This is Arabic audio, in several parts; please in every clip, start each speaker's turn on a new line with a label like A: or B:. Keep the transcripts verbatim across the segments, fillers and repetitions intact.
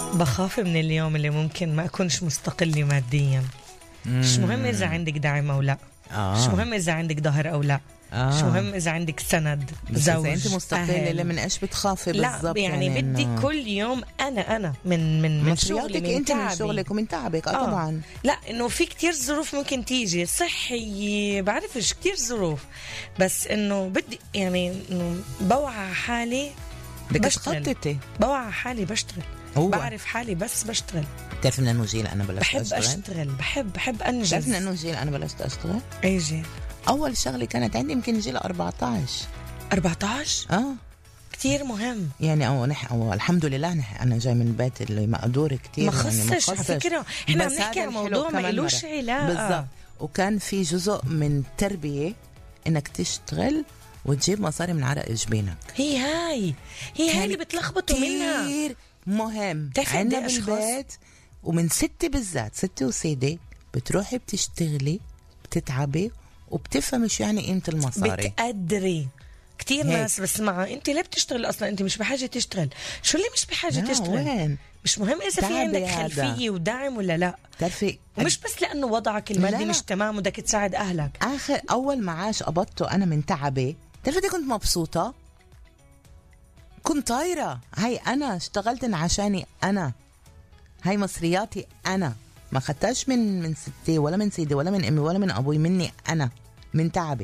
A: بخاف من اليوم اللي ممكن ما أكونش مستقلة ماديا. مش مهم إذا عندك دعم أو لا،
B: آه.
A: مش مهم إذا عندك ظهر أو لا،
B: آه.
A: مش مهم إذا عندك سند
B: بس
A: زوج
B: إذا أنت مستقلة
A: أهل.
B: من إيش بتخافي
A: لا
B: بالضبط؟
A: يعني, يعني بدي
B: إنه
A: كل يوم أنا أنا من من من شغلي، من
B: أنت
A: تعبي.
B: من شغلك ومن تعبك. آه طبعا.
A: لا إنه في كتير ظروف ممكن تيجي صحي، بعرفش كتير ظروف، بس إنه بدي يعني إنه بوعى حالي
B: بدك
A: بشتغل،
B: تخططي.
A: بوعى حالي بشتغل،
B: هو.
A: بعرف حالي بس بشتغل.
B: تعرف من أنه جيل أنا بلشت
A: بحب
B: أشتغل؟
A: أشتغل بحب بحب أنجز.
B: تعرف من أنه جيل أنا بلشت أشتغل؟
A: أي جيل؟
B: أول شغلة كانت عندي يمكن جيل أربعتاشر.
A: أربعتاشر؟
B: آه
A: كتير مهم
B: يعني. أو نح أو الحمد لله نح أنا جاي من البيت اللي مقدور كتير.
A: ما خصش على فكرة، إحنا بنحكي عن موضوع ما إلوش علاقة.
B: بالضبط. وكان في جزء من تربية إنك تشتغل وتجيب مصاري من عرق جبينك.
A: هي هاي هي هاي اللي بتلخبطوا منها.
B: كتير مهم
A: عندنا
B: عندنا بالبيت. ومن ستي بالذات، ستي وسيدي بتروحي بتشتغلي بتتعبي وبتفهمي شو يعني قيمة المصاري،
A: بتقدري. كتير
B: هيك.
A: ناس بسمعها انت ليه بتشتغل اصلا، انت مش بحاجة تشتغل. شو اللي مش بحاجة تشتغل؟
B: وين؟
A: مش مهم اذا في عندك خلفية ودعم ولا لا.
B: تعرفي
A: ومش بس لانه وضعك المادي مش تمام بدك تساعد اهلك.
B: اخر اول معاش قبضته انا من تعبي، تعرفي كنت مبسوطة، كنت طايرة. هاي انا اشتغلت عشاني انا، هاي مصرياتي انا، ما خدتهاش من من ستي ولا من سيدي ولا من امي ولا من ابوي، مني انا، من تعبي.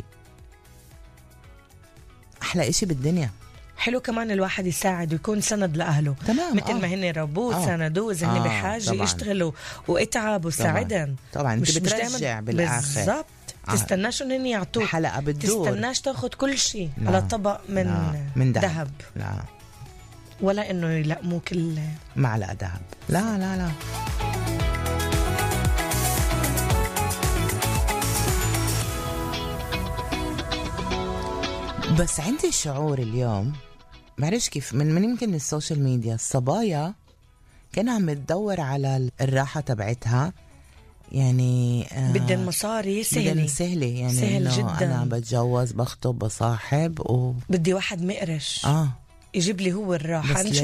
B: احلى اشي بالدنيا.
A: حلو كمان الواحد يساعد ويكون سند لأهله.
B: تمام.
A: مثل
B: آه.
A: ما هن ربوه
B: آه.
A: سندوه إذا هن
B: آه.
A: بحاجة
B: طبعاً.
A: يشتغلوا واتعب وساعدن.
B: طبعا انت بترجع بالاخر.
A: بالضبط. آه. تستناش ان هن يعطوك،
B: الحلقة بتدور.
A: تستناش تاخد كل شيء على طبق من
B: من
A: ذهب،
B: لا
A: ولا انه يلقموك
B: معلقة ذهب. لا لا لا بس عندي شعور اليوم، معرفش كيف، من من يمكن السوشيال ميديا الصبايا كان عم تدور على الراحة تبعتها. يعني
A: آه بدن مصاري سهلة
B: سهلة يعني
A: سهل جدا.
B: أنا بتجوز بخطب بصاحب و
A: بدي واحد مقرش
B: آه
A: يجيب لي هو الراحة.